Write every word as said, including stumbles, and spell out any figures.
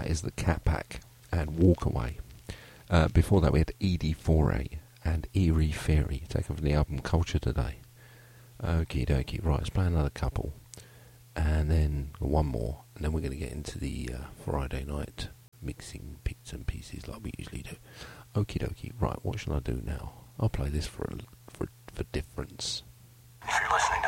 is the Cat Pack and Walk Away. Uh, before that we had Edie Foray and Eerie Fairy, taken from the album Culture Today. Okie dokie, right, let's play another couple. And then one more, and then we're going to get into the uh, Friday night mixing bits and pieces like we usually do. Okie dokie, right, what shall I do now? I'll play this for, a, for, for difference. If you're listening